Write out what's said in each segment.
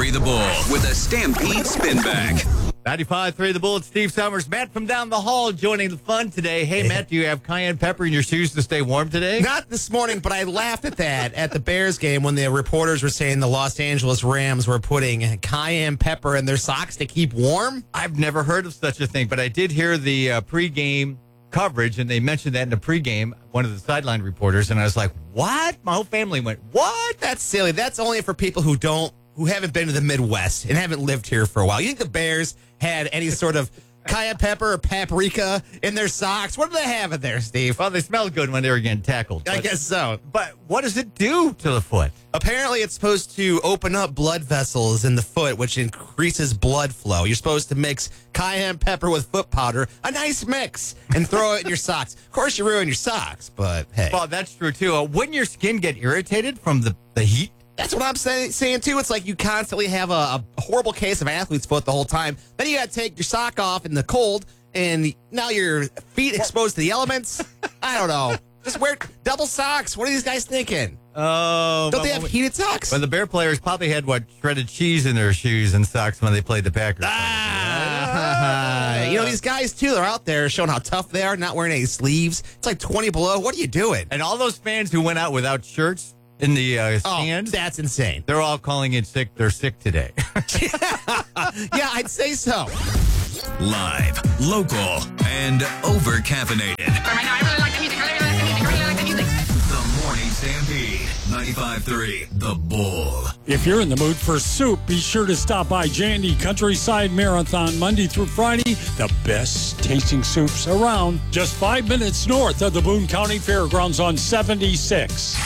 95.3 The Bull with a Stampede Spin Back. 95.3 The Bull. It's Steve Summers. Matt from down the hall joining the fun today. Hey, Matt, do you have cayenne pepper in your shoes to stay warm today? Not this morning, but I laughed at that at the Bears game when the reporters were saying the Los Angeles Rams were putting cayenne pepper in their socks to keep warm. I've never heard of such a thing, but I did hear the pregame coverage, and they mentioned that in the pregame, one of the sideline reporters, and I was like, what? My whole family went, what? That's silly. That's only for people who haven't been to the Midwest and haven't lived here for a while. You think the Bears had any sort of cayenne pepper or paprika in their socks? What do they have in there, Steve? Well, they smelled good when they were getting tackled. I guess so. But what does it do to the foot? Apparently, it's supposed to open up blood vessels in the foot, which increases blood flow. You're supposed to mix cayenne pepper with foot powder, a nice mix, and throw it in your socks. Of course, you ruin your socks, but hey. Well, that's true, too. Wouldn't your skin get irritated from the heat? That's what I'm saying, too. It's like you constantly have a horrible case of athlete's foot the whole time. Then you got to take your sock off in the cold, and now your feet exposed to the elements. I don't know. Just wear double socks. What are these guys thinking? Oh, don't they have heated socks? Well, the Bear players probably had, shredded cheese in their shoes and socks when they played the Packers. You know, these guys, too, they're out there showing how tough they are, not wearing any sleeves. It's like 20 below. What are you doing? And all those fans who went out without shirts in the stands. That's insane. They're all calling it sick. They're sick today. Yeah, I'd say so. Live, local, and over-caffeinated. I really like the music. I really like the music. The Morning Stampede. 95.3 The Bull. If you're in the mood for soup, be sure to stop by Jandy Countryside Marathon Monday through Friday. The best tasting soups around. Just 5 minutes north of the Boone County Fairgrounds on 76.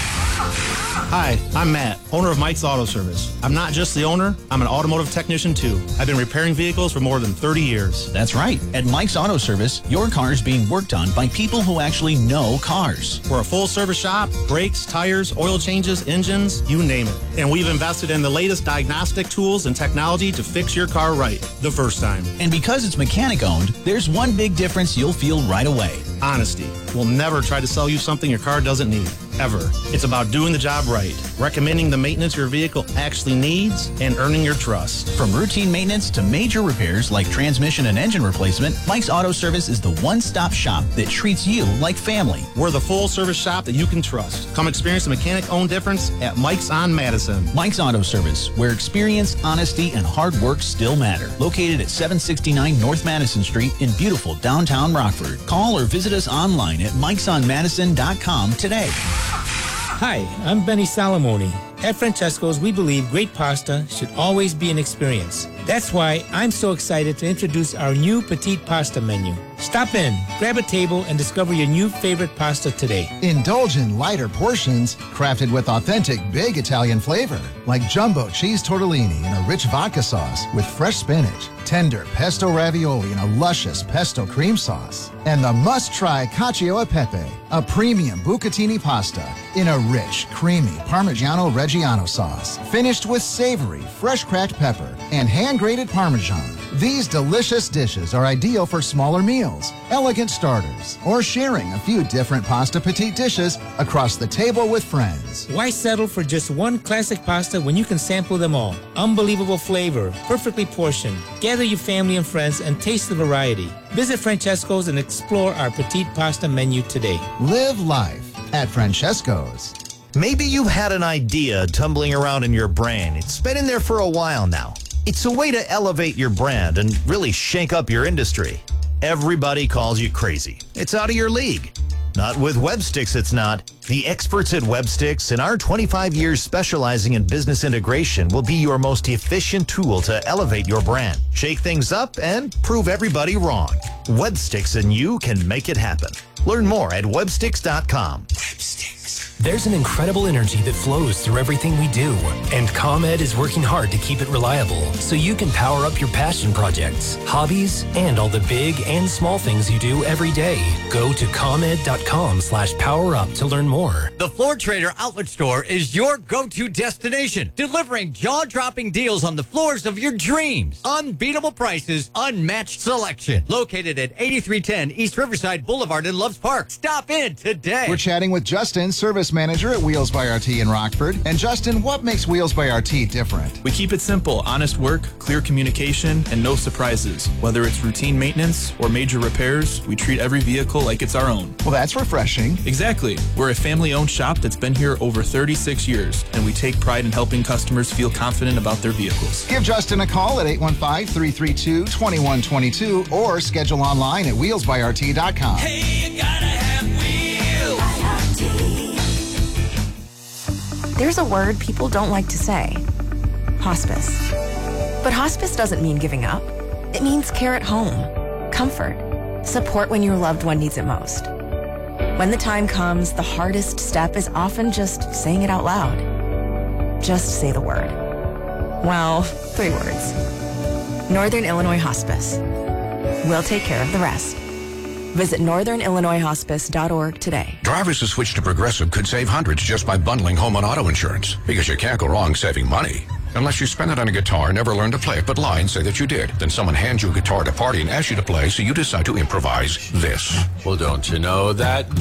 Hi, I'm Matt, owner of Mike's Auto Service. I'm not just the owner, I'm an automotive technician too. I've been repairing vehicles for more than 30 years. That's right. At Mike's Auto Service, your car is being worked on by people who actually know cars. We're a full-service shop, brakes, tires, oil changes, engines, you name it. And we've invested in the latest diagnostic tools and technology to fix your car right the first time. And because it's mechanic-owned, there's one big difference you'll feel right away. Honesty. We'll never try to sell you something your car doesn't need, ever. It's about doing the job right, recommending the maintenance your vehicle actually needs, and earning your trust. From routine maintenance to major repairs like transmission and engine replacement, Mike's Auto Service is the one-stop shop that treats you like family. We're the full-service shop that you can trust. Come experience the mechanic-owned difference at Mike's on Madison. Mike's Auto Service, where experience, honesty, and hard work still matter. Located at 769 North Madison Street in beautiful downtown Rockford. Call or visit us online at mikesonmadison.com today. Hi, I'm Benny Salamoni. At Francesco's, we believe great pasta should always be an experience. That's why I'm so excited to introduce our new Petite Pasta menu. Stop in, grab a table, and discover your new favorite pasta today. Indulge in lighter portions crafted with authentic big Italian flavor, like jumbo cheese tortellini in a rich vodka sauce with fresh spinach, tender pesto ravioli in a luscious pesto cream sauce, and the must-try cacio e pepe, a premium bucatini pasta in a rich, creamy Parmigiano Reggiano sauce, finished with savory, fresh cracked pepper and hand-grated Parmesan. These delicious dishes are ideal for smaller meals, elegant starters, or sharing a few different pasta petite dishes across the table with friends. Why settle for just one classic pasta when you can sample them all? Unbelievable flavor, perfectly portioned. Gather your family and friends and taste the variety. Visit Francesco's and explore our Petite Pasta menu today. Live life at Francesco's. Maybe you've had an idea tumbling around in your brain. It's been in there for a while now. It's a way to elevate your brand and really shake up your industry. Everybody calls you crazy. It's out of your league. Not with Websticks, it's not. The experts at Websticks and our 25 years specializing in business integration will be your most efficient tool to elevate your brand, shake things up, and prove everybody wrong. Websticks and you can make it happen. Learn more at websticks.com. There's an incredible energy that flows through everything we do, and ComEd is working hard to keep it reliable so you can power up your passion projects, hobbies, and all the big and small things you do every day. Go to ComEd.com/powerup to learn more. The Floor Trader Outlet Store is your go-to destination, delivering jaw-dropping deals on the floors of your dreams. Unbeatable prices, unmatched selection. Located at 8310 East Riverside Boulevard in Loves Park. Stop in today. We're chatting with Justin, service Service Manager at Wheels by RT in Rockford. And Justin, what makes Wheels by RT different? We keep it simple, honest work, clear communication, and no surprises. Whether it's routine maintenance or major repairs, we treat every vehicle like it's our own. Well, that's refreshing. Exactly. We're a family-owned shop that's been here over 36 years, and we take pride in helping customers feel confident about their vehicles. Give Justin a call at 815-332-2122 or schedule online at wheelsbyrt.com. Hey, you gotta have wheels. There's a word people don't like to say. Hospice. But hospice doesn't mean giving up. It means care at home, comfort, support when your loved one needs it most. When the time comes, the hardest step is often just saying it out loud. Just say the word. Well, 3 words. Northern Illinois Hospice. We'll take care of the rest. Visit northernillinoishospice.org today. Drivers who switch to Progressive could save hundreds just by bundling home and auto insurance, because you can't go wrong saving money. Unless you spend it on a guitar, never learn to play it, but lie and say that you did. Then someone hands you a guitar at a party and asks you to play, so you decide to improvise this. Well, don't you know that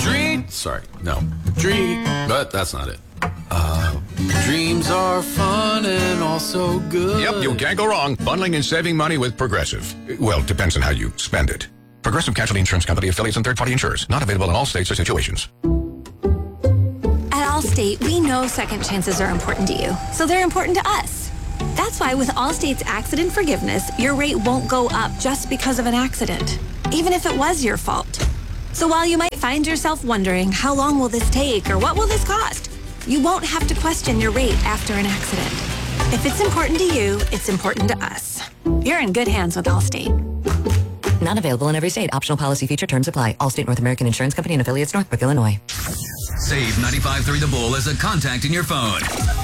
but that's not it. Dreams are fun and also good. Yep, you can't go wrong bundling and saving money with Progressive. Well, depends on how you spend it. Progressive Casualty Insurance Company, affiliates, and third-party insurers. Not available in all states or situations. At Allstate, we know second chances are important to you, so they're important to us. That's why with Allstate's accident forgiveness, your rate won't go up just because of an accident, even if it was your fault. So while you might find yourself wondering, how long will this take or what will this cost? You won't have to question your rate after an accident. If it's important to you, it's important to us. You're in good hands with Allstate. Not available in every state. Optional policy feature terms apply. Allstate North American Insurance Company and affiliates, Northbrook, Illinois. Save 95.3 The Bull as a contact in your phone.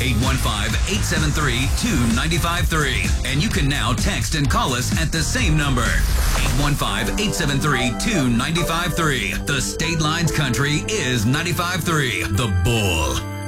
815-873-2953. And you can now text and call us at the same number. 815-873-2953. The State Lines Country is 95.3 The Bull.